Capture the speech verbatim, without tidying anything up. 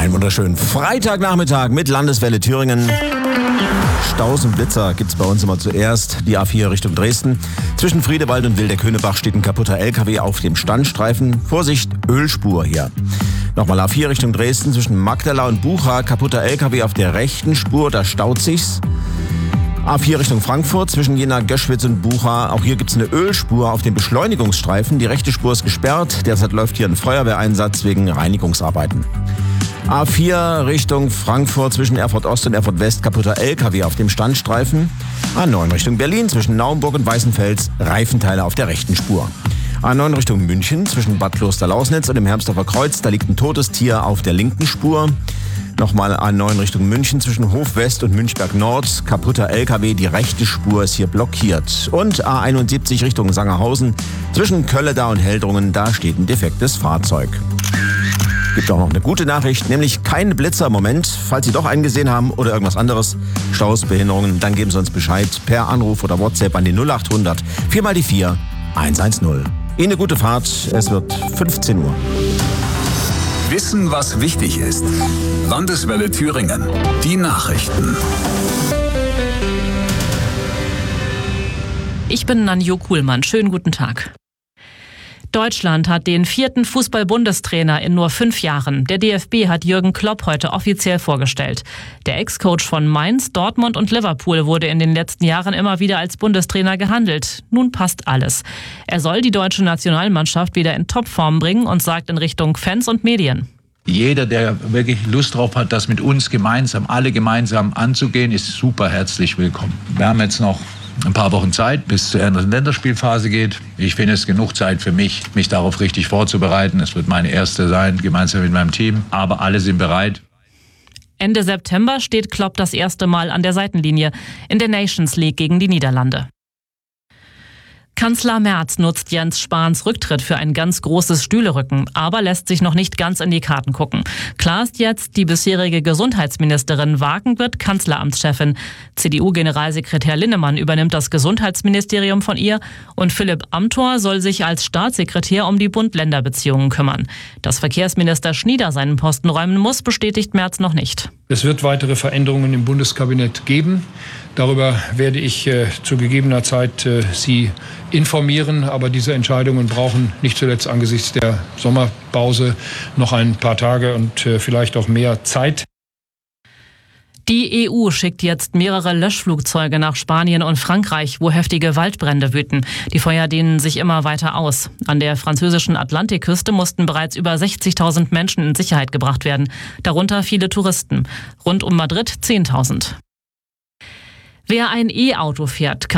Einen wunderschönen Freitagnachmittag mit Landeswelle Thüringen. Staus und Blitzer gibt's bei uns immer zuerst. Die A vier Richtung Dresden. Zwischen Friedewald und Wildeck-Höhnebach steht ein kaputter L K W auf dem Standstreifen. Vorsicht, Ölspur hier. Nochmal A vier Richtung Dresden. Zwischen Magdala und Bucha kaputter L K W auf der rechten Spur. Da staut sich's. A vier Richtung Frankfurt, zwischen Jena, Göschwitz und Bucha. Auch hier gibt's eine Ölspur auf dem Beschleunigungsstreifen. Die rechte Spur ist gesperrt. Derzeit läuft hier ein Feuerwehreinsatz wegen Reinigungsarbeiten. A vier Richtung Frankfurt, zwischen Erfurt Ost und Erfurt West, kaputter L K W auf dem Standstreifen. A neun Richtung Berlin, zwischen Naumburg und Weißenfels, Reifenteile auf der rechten Spur. A neun Richtung München, zwischen Bad Kloster-Lausnitz und dem Hermsdorfer Kreuz, da liegt ein totes Tier auf der linken Spur. Nochmal A neun Richtung München, zwischen Hof West und Münchberg Nord, kaputter L K W, die rechte Spur ist hier blockiert. Und A einundsiebzig Richtung Sangerhausen, zwischen Kölleda und Heldrungen, da steht ein defektes Fahrzeug. Gibt auch noch eine gute Nachricht, nämlich keine Blitzer im Moment. Falls Sie doch einen gesehen haben oder irgendwas anderes, Staus, Behinderungen, dann geben Sie uns Bescheid per Anruf oder WhatsApp an die null acht hundert vier mal die vier eins eins null. Ihnen eine gute Fahrt, es wird fünfzehn Uhr. Wissen, was wichtig ist. Landeswelle Thüringen. Die Nachrichten. Ich bin Nanjo Kuhlmann. Schönen guten Tag. Deutschland hat den vierten Fußball-Bundestrainer in nur fünf Jahren. Der D F B hat Jürgen Klopp heute offiziell vorgestellt. Der Ex-Coach von Mainz, Dortmund und Liverpool wurde in den letzten Jahren immer wieder als Bundestrainer gehandelt. Nun passt alles. Er soll die deutsche Nationalmannschaft wieder in Topform bringen und sagt in Richtung Fans und Medien: Jeder, der wirklich Lust drauf hat, das mit uns gemeinsam, alle gemeinsam anzugehen, ist super herzlich willkommen. Wir haben jetzt noch ein paar Wochen Zeit, bis es zur ersten Länderspielphase geht. Ich finde es genug Zeit für mich, mich darauf richtig vorzubereiten. Es wird meine erste sein, gemeinsam mit meinem Team. Aber alle sind bereit. Ende September steht Klopp das erste Mal an der Seitenlinie in der Nations League gegen die Niederlande. Kanzler Merz nutzt Jens Spahns Rücktritt für ein ganz großes Stühlerücken, aber lässt sich noch nicht ganz in die Karten gucken. Klar ist jetzt, die bisherige Gesundheitsministerin Wagen wird Kanzleramtschefin. C D U-Generalsekretär Linnemann übernimmt das Gesundheitsministerium von ihr und Philipp Amthor soll sich als Staatssekretär um die Bund-Länder-Beziehungen kümmern. Dass Verkehrsminister Schnieder seinen Posten räumen muss, bestätigt Merz noch nicht. Es wird weitere Veränderungen im Bundeskabinett geben. Darüber werde ich äh, zu gegebener Zeit äh, Sie informieren. Aber diese Entscheidungen brauchen nicht zuletzt angesichts der Sommerpause noch ein paar Tage und äh, vielleicht auch mehr Zeit. Die E U schickt jetzt mehrere Löschflugzeuge nach Spanien und Frankreich, wo heftige Waldbrände wüten. Die Feuer dehnen sich immer weiter aus. An der französischen Atlantikküste mussten bereits über sechzigtausend Menschen in Sicherheit gebracht werden, darunter viele Touristen. Rund um Madrid zehntausend. Wer ein E-Auto fährt, kann